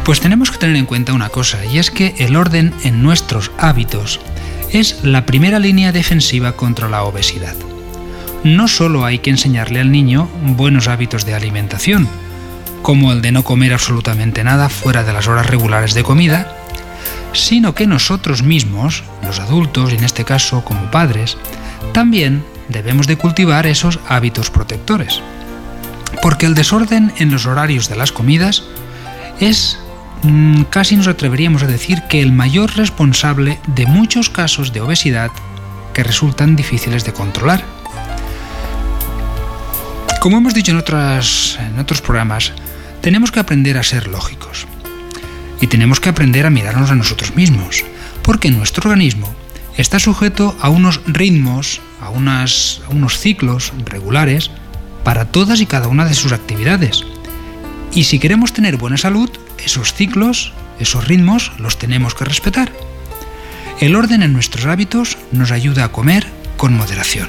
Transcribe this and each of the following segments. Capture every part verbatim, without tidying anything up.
Pues tenemos que tener en cuenta una cosa, y es que el orden en nuestros hábitos es la primera línea defensiva contra la obesidad. No solo hay que enseñarle al niño buenos hábitos de alimentación, como el de no comer absolutamente nada fuera de las horas regulares de comida, sino que nosotros mismos, los adultos, y en este caso como padres, también debemos de cultivar esos hábitos protectores. Porque el desorden en los horarios de las comidas es, mmm, casi nos atreveríamos a decir, que el mayor responsable de muchos casos de obesidad que resultan difíciles de controlar. Como hemos dicho en, otras, en otros programas, tenemos que aprender a ser lógicos. Y tenemos que aprender a mirarnos a nosotros mismos, porque nuestro organismo está sujeto a unos ritmos, a, unas, a unos ciclos regulares para todas y cada una de sus actividades. Y si queremos tener buena salud, esos ciclos, esos ritmos, los tenemos que respetar. El orden en nuestros hábitos nos ayuda a comer con moderación.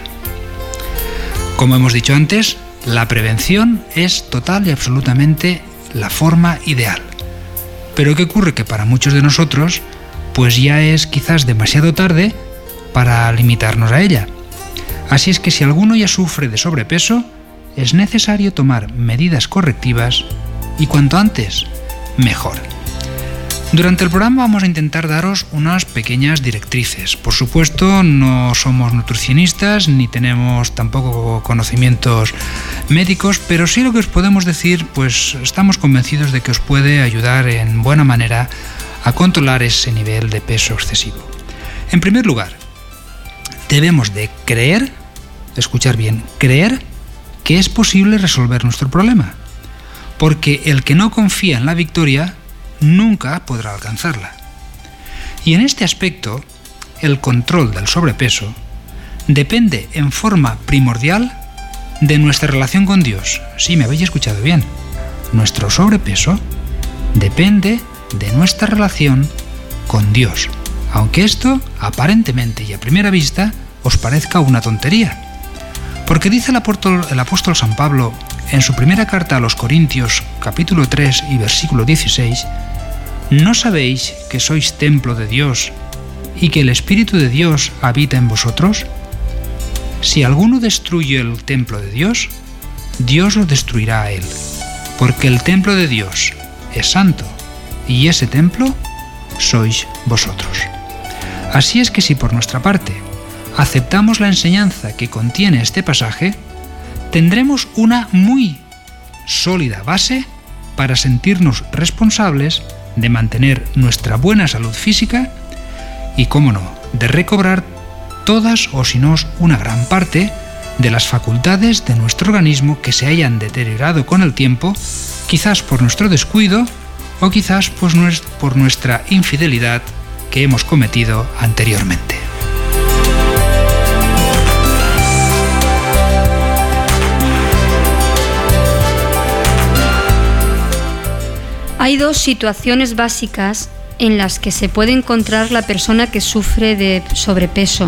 Como hemos dicho antes, la prevención es total y absolutamente la forma ideal. Pero ¿qué ocurre? Que para muchos de nosotros, pues ya es quizás demasiado tarde para limitarnos a ella. Así es que si alguno ya sufre de sobrepeso, es necesario tomar medidas correctivas y cuanto antes, mejor. Durante el programa vamos a intentar daros unas pequeñas directrices. Por supuesto, no somos nutricionistas ni tenemos tampoco conocimientos médicos, pero sí lo que os podemos decir, pues estamos convencidos de que os puede ayudar en buena manera a controlar ese nivel de peso excesivo. En primer lugar, debemos de creer, escuchar bien, creer que es posible resolver nuestro problema, porque el que no confía en la victoria nunca podrá alcanzarla. Y en este aspecto, el control del sobrepeso depende en forma primordial de nuestra relación con Dios. Sí, me habéis escuchado bien. Nuestro sobrepeso depende de nuestra relación con Dios, aunque esto, aparentemente y a primera vista, os parezca una tontería. Porque dice el apóstol, el apóstol San Pablo en su primera carta a los Corintios, capítulo tres y versículo dieciséis, ¿no sabéis que sois templo de Dios y que el Espíritu de Dios habita en vosotros? Si alguno destruye el templo de Dios, Dios lo destruirá a él, porque el templo de Dios es santo, y ese templo sois vosotros. Así es que si por nuestra parte aceptamos la enseñanza que contiene este pasaje, tendremos una muy sólida base para sentirnos responsables de mantener nuestra buena salud física y, cómo no, de recobrar todas o si no una gran parte de las facultades de nuestro organismo que se hayan deteriorado con el tiempo, quizás por nuestro descuido o quizás pues, por nuestra infidelidad que hemos cometido anteriormente. Hay dos situaciones básicas en las que se puede encontrar la persona que sufre de sobrepeso.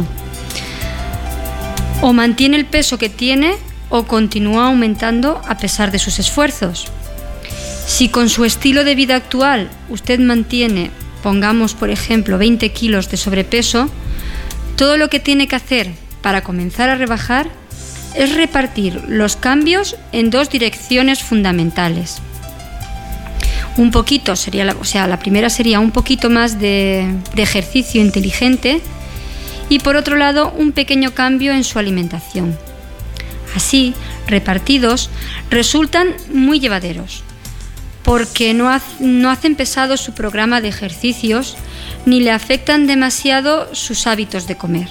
O mantiene el peso que tiene o continúa aumentando a pesar de sus esfuerzos. Si con su estilo de vida actual usted mantiene, pongamos por ejemplo, veinte kilos de sobrepeso, todo lo que tiene que hacer para comenzar a rebajar es repartir los cambios en dos direcciones fundamentales. Un poquito sería, la, o sea, la primera sería un poquito más de, de ejercicio inteligente y por otro lado un pequeño cambio en su alimentación. Así, repartidos, resultan muy llevaderos, porque no, ha, no hacen pesado su programa de ejercicios ni le afectan demasiado sus hábitos de comer.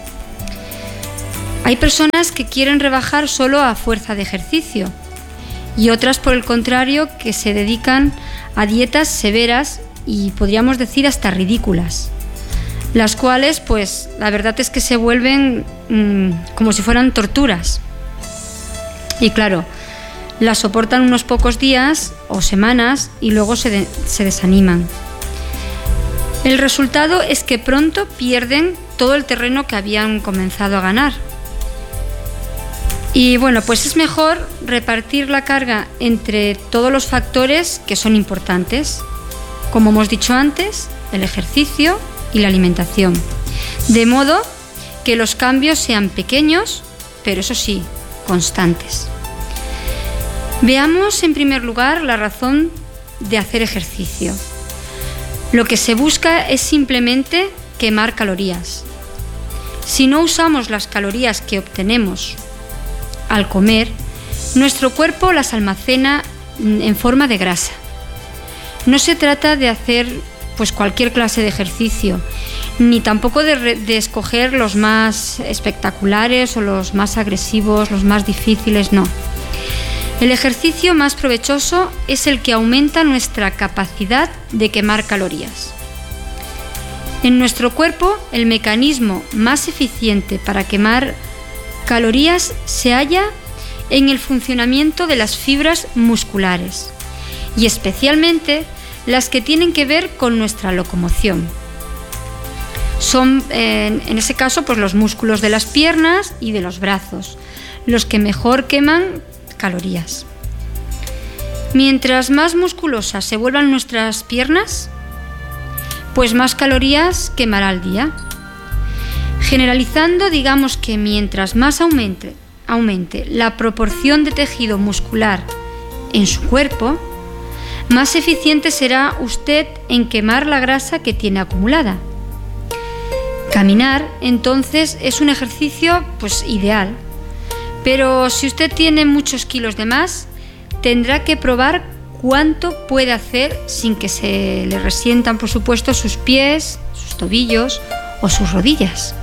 Hay personas que quieren rebajar solo a fuerza de ejercicio y otras, por el contrario, que se dedican a dietas severas y podríamos decir hasta ridículas, las cuales, pues, la verdad es que se vuelven mmm, como si fueran torturas. Y claro, las soportan unos pocos días o semanas y luego se, de- se desaniman. El resultado es que pronto pierden todo el terreno que habían comenzado a ganar. Y bueno, pues es mejor repartir la carga entre todos los factores que son importantes como hemos dicho antes, el ejercicio y la alimentación, de modo que los cambios sean pequeños, pero eso sí, constantes. Veamos en primer lugar la razón de hacer ejercicio. Lo que se busca es simplemente quemar calorías. Si no usamos las calorías que obtenemos al comer, nuestro cuerpo las almacena en forma de grasa. No se trata de hacer pues cualquier clase de ejercicio, ni tampoco de, re- de escoger los más espectaculares o los más agresivos, los más difíciles, no. El ejercicio más provechoso es el que aumenta nuestra capacidad de quemar calorías. En nuestro cuerpo, el mecanismo más eficiente para quemar calorías se halla en el funcionamiento de las fibras musculares y especialmente las que tienen que ver con nuestra locomoción. Son, eh, en ese caso, pues los músculos de las piernas y de los brazos, los que mejor queman calorías. Mientras más musculosas se vuelvan nuestras piernas, pues más calorías quemará al día. Generalizando, digamos que mientras más aumente, aumente la proporción de tejido muscular en su cuerpo, más eficiente será usted en quemar la grasa que tiene acumulada. Caminar, entonces, es un ejercicio pues ideal. Pero si usted tiene muchos kilos de más, tendrá que probar cuánto puede hacer sin que se le resientan, por supuesto, sus pies, sus tobillos o sus rodillas.